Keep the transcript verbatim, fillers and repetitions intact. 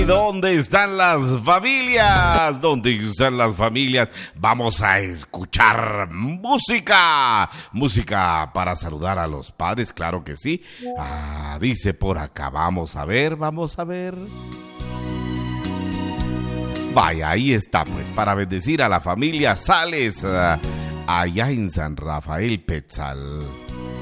¿Dónde están las familias? ¿Dónde están las familias? Vamos a escuchar música. Música para saludar a los padres, claro que sí. Ah, dice por acá, vamos a ver, vamos a ver. Vaya, ahí está, pues, para bendecir a la familia Sales, uh, allá en San Rafael Petzal.